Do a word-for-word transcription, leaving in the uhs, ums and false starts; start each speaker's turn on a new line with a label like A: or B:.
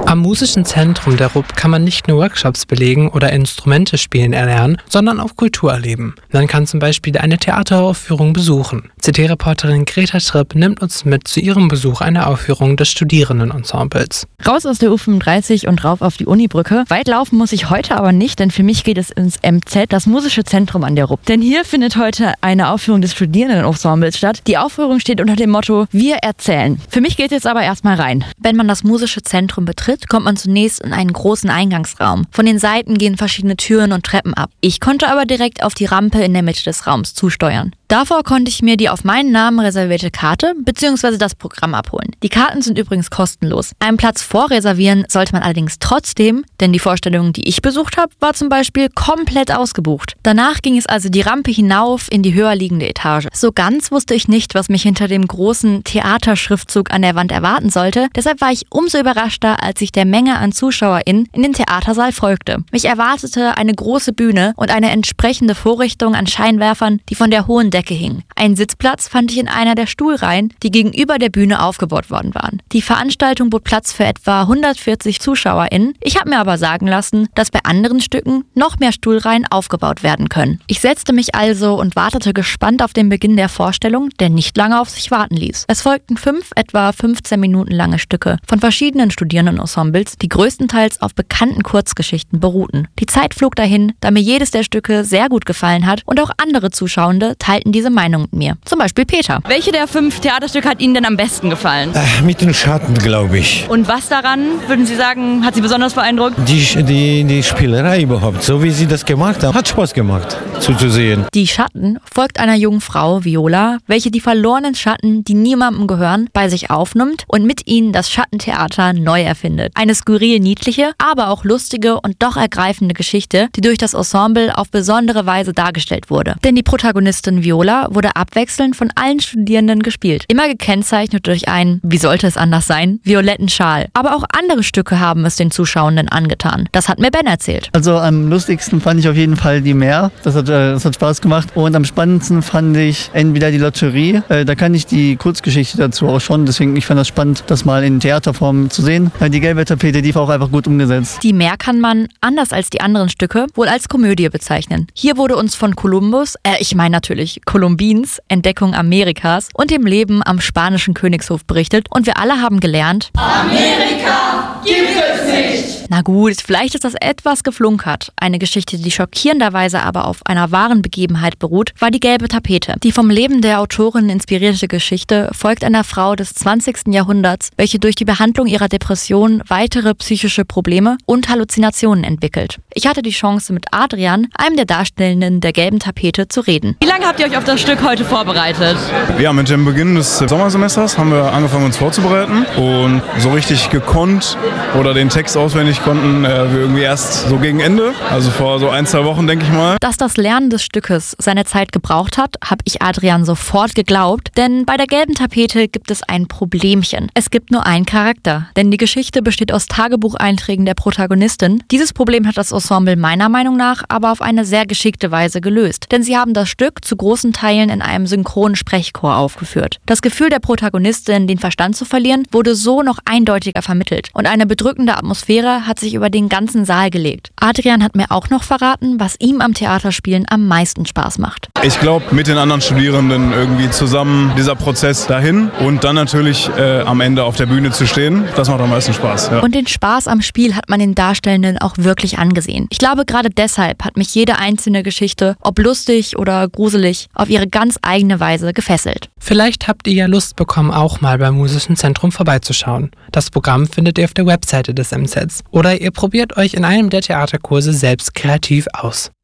A: Am Musischen Zentrum der R U B kann man nicht nur Workshops belegen oder Instrumente spielen erlernen, sondern auch Kultur erleben. Man kann zum Beispiel eine Theateraufführung besuchen. C T-Reporterin Greta Tripp nimmt uns mit zu ihrem Besuch einer Aufführung des Studierendenensembles.
B: Raus aus der U fünfunddreißig und rauf auf die Unibrücke. Weit laufen muss ich heute aber nicht, denn für mich geht es ins M Z, das Musische Zentrum an der R U B. Denn hier findet heute eine Aufführung des Studierendenensembles statt. Die Aufführung steht unter dem Motto Wir erzählen. Für mich geht jetzt aber erstmal rein. Wenn man das Musische Zentrum betritt, kommt man zunächst in einen großen Eingangsraum. Von den Seiten gehen verschiedene Türen und Treppen ab. Ich konnte aber direkt auf die Rampe in der Mitte des Raums zusteuern. Davor konnte ich mir die auf meinen Namen reservierte Karte bzw. das Programm abholen. Die Karten sind übrigens kostenlos. Einen Platz vorreservieren sollte man allerdings trotzdem, denn die Vorstellung, die ich besucht habe, war zum Beispiel komplett ausgebucht. Danach ging es also die Rampe hinauf in die höher liegende Etage. So ganz wusste ich nicht, was mich hinter dem großen Theaterschriftzug an der Wand erwarten sollte. Deshalb war ich umso überraschter, als ich der Menge an ZuschauerInnen in den Theatersaal folgte. Mich erwartete eine große Bühne und eine entsprechende Vorrichtung an Scheinwerfern, die von der hohen Decke hingen. Einen Sitzplatz fand ich in einer der Stuhlreihen, die gegenüber der Bühne aufgebaut worden waren. Die Veranstaltung bot Platz für etwa hundertvierzig ZuschauerInnen. Ich habe mir aber sagen lassen, dass bei anderen Stücken noch mehr Stuhlreihen aufgebaut werden können. Ich setzte mich also und wartete gespannt auf den Beginn der Vorstellung, der nicht lange auf sich warten ließ. Es folgten fünf etwa fünfzehn Minuten lange Stücke von verschiedenen Studierendenensembles, die größtenteils auf bekannten Kurzgeschichten beruhten. Die Zeit flog dahin, da mir jedes der Stücke sehr gut gefallen hat und auch andere Zuschauende teilten diese Meinung mit mir. Zum Beispiel Peter.
C: Welche der fünf Theaterstücke hat Ihnen denn am besten gefallen?
D: Äh, mit den Schatten, glaube ich.
C: Und was daran, würden Sie sagen, hat Sie besonders beeindruckt?
D: Die, die, die Spielerei überhaupt, so wie sie das gemacht haben, hat Spaß gemacht zuzusehen.
B: Die Schatten folgt einer jungen Frau, Viola, welche die verlorenen Schatten, die niemandem gehören, bei sich aufnimmt und mit ihnen das Schattentheater neu erfindet. Eine skurril niedliche, aber auch lustige und doch ergreifende Geschichte, die durch das Ensemble auf besondere Weise dargestellt wurde. Denn die Protagonistin Viola wurde abwechselnd von allen Studierenden gespielt. Immer gekennzeichnet durch einen, wie sollte es anders sein, violetten Schal. Aber auch andere Stücke haben es den Zuschauenden angetan. Das hat mir Ben erzählt.
E: Also am lustigsten fand ich auf jeden Fall die Meer. Das hat, äh, das hat Spaß gemacht. Und am spannendsten fand ich entweder die Lotterie. Äh, da kann ich die Kurzgeschichte dazu auch schon. Deswegen, ich fand das spannend, das mal in Theaterform zu sehen. Äh, die gelbe Tapete, die war auch einfach gut umgesetzt.
B: Die Meer kann man, anders als die anderen Stücke, wohl als Komödie bezeichnen. Hier wurde uns von Kolumbus, äh, ich meine natürlich Kolumbins, Entdeckung Amerikas und dem Leben am spanischen Königshof berichtet. Und wir alle haben gelernt,
F: Amerika gibt es nicht!
B: Na gut, vielleicht ist das etwas geflunkert. Eine Geschichte, die schockierenderweise aber auf einer wahren Begebenheit beruht, war die gelbe Tapete. Die vom Leben der Autorin inspirierte Geschichte folgt einer Frau des zwanzigsten Jahrhunderts, welche durch die Behandlung ihrer Depression weitere psychische Probleme und Halluzinationen entwickelt. Ich hatte die Chance, mit Adrian, einem der Darstellenden der gelben Tapete, zu reden.
C: Wie lange habt ihr euch auf das Stück heute vorbereitet?
G: Ja, mit dem Beginn des Sommersemesters haben wir angefangen, uns vorzubereiten. Und so richtig gekonnt oder den Text auswendig konnten äh, wir irgendwie erst so gegen Ende, also vor so ein, zwei Wochen, denke ich mal.
B: Dass das Lernen des Stückes seine Zeit gebraucht hat, habe ich Adrian sofort geglaubt, denn bei der gelben Tapete gibt es ein Problemchen. Es gibt nur einen Charakter, denn die Geschichte besteht aus Tagebucheinträgen der Protagonistin. Dieses Problem hat das Ensemble meiner Meinung nach aber auf eine sehr geschickte Weise gelöst, denn sie haben das Stück zu großen Teilen in einem synchronen Sprechchor aufgeführt. Das Gefühl der Protagonistin, den Verstand zu verlieren, wurde so noch eindeutiger vermittelt und eine bedrückende Atmosphäre hat sich über den ganzen Saal gelegt. Adrian hat mir auch noch verraten, was ihm am Theaterspielen am meisten Spaß macht.
G: Ich glaube, mit den anderen Studierenden irgendwie zusammen dieser Prozess dahin und dann natürlich äh, am Ende auf der Bühne zu stehen, das macht am meisten Spaß. Ja.
B: Und den Spaß am Spiel hat man den Darstellenden auch wirklich angesehen. Ich glaube, gerade deshalb hat mich jede einzelne Geschichte, ob lustig oder gruselig, auf ihre ganz eigene Weise gefesselt.
A: Vielleicht habt ihr ja Lust bekommen, auch mal beim Musischen Zentrum vorbeizuschauen. Das Programm findet ihr auf der Webseite des M Z. Oder ihr probiert euch in einem der Theaterkurse selbst kreativ aus.